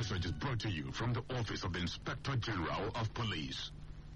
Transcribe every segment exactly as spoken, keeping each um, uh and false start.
message is brought to you from the Office of the Inspector General of Police.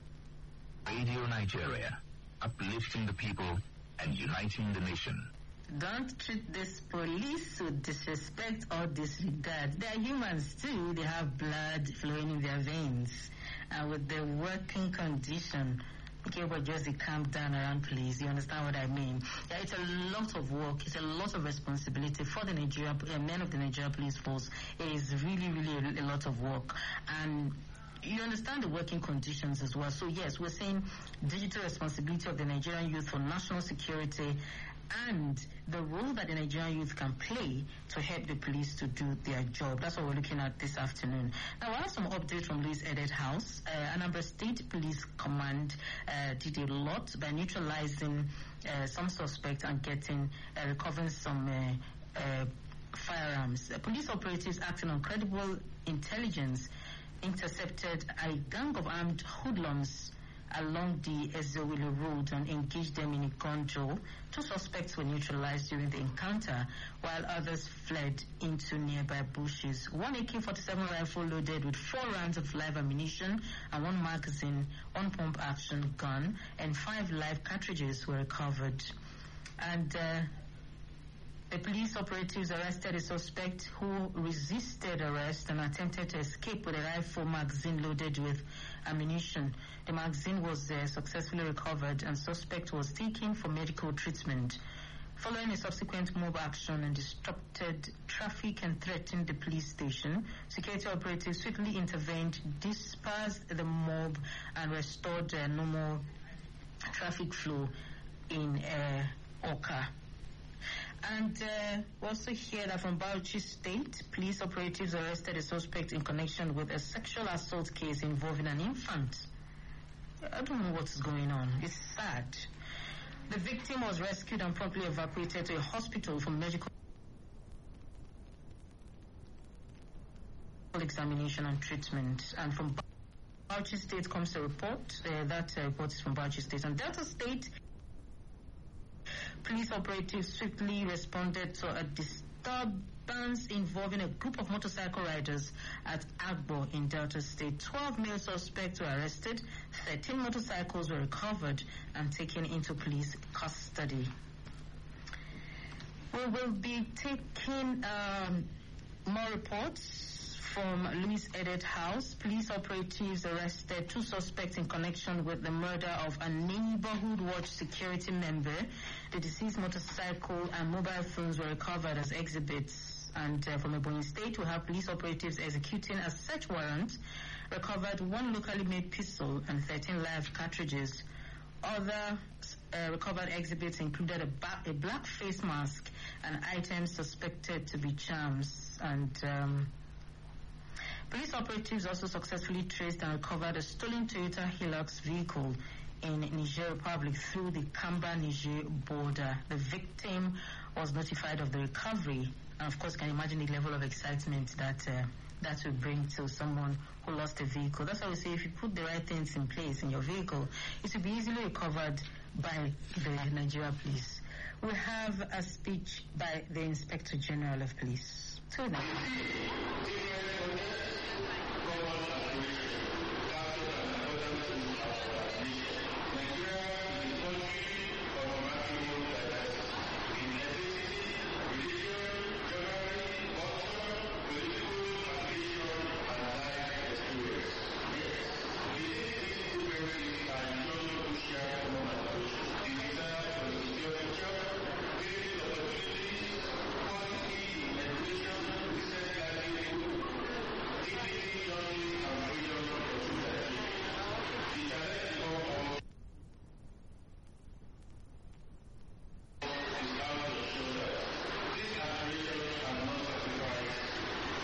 Radio Nigeria, uplifting the people and uniting the nation. Don't treat this police with disrespect or disregard. They are humans too. They have blood flowing in their veins. And with the working condition, okay, but just calm down around police. You understand what I mean? Yeah, it's a lot of work. It's a lot of responsibility for the Nigeria, uh, men of the Nigeria Police Force. It is really, really a, a lot of work. And you understand the working conditions as well. So yes, we're saying digital responsibility of the Nigerian youth for national security and the role that the Nigerian youth can play to help the police to do their job. That's what we're looking at this afternoon. Now, I have some update from Louis Edet House. Uh, Anambra State Police Command uh, did a lot by neutralizing uh, some suspects and getting, uh, recovering some uh, uh, firearms. Uh, police operatives acting on credible intelligence intercepted a gang of armed hoodlums along the Ezewili Road and engaged them in a gun duel. Two suspects were neutralized during the encounter, while others fled into nearby bushes. One A K forty-seven rifle loaded with four rounds of live ammunition and one magazine, one pump-action gun, and five live cartridges were recovered. And uh, the police operatives arrested a suspect who resisted arrest and attempted to escape with a rifle magazine loaded with ammunition. The magazine was uh, successfully recovered and suspect was taken for medical treatment. Following a subsequent mob action and disrupted traffic and threatened the police station, security operatives swiftly intervened, dispersed the mob, and restored uh, normal traffic flow in uh, Oka. And uh, we also hear that from Bauchi State, police operatives arrested a suspect in connection with a sexual assault case involving an infant. I don't know what's going on. It's sad. The victim was rescued and promptly evacuated to a hospital for medical examination and treatment. And from Bauchi State comes a report. Uh, that uh, report is from Bauchi State. And Delta State, police operatives swiftly responded to a disturbance involving a group of motorcycle riders at Agbo in Delta State. Twelve male suspects were arrested, thirteen motorcycles were recovered and taken into police custody. We will be taking um, more reports from Louis Edet House. Police operatives arrested two suspects in connection with the murder of a neighborhood watch security member. The deceased motorcycle and mobile phones were recovered as exhibits. And uh, from Ebonyi State, we have police operatives executing a search warrant, recovered one locally made pistol and thirteen live cartridges. Other uh, recovered exhibits included a, ba- a black face mask and items suspected to be charms. And um, police operatives also successfully traced and recovered a stolen Toyota Hilux vehicle in Niger Republic through the Kamba-Niger border. The victim was notified of the recovery, and of course you can imagine the level of excitement that uh, that will bring to someone who lost a vehicle. That's why we say if you put the right things in place in your vehicle, it will be easily recovered by the Nigeria Police. We have a speech by the Inspector General of Police. So now. Nigeria is a country of natural diversity.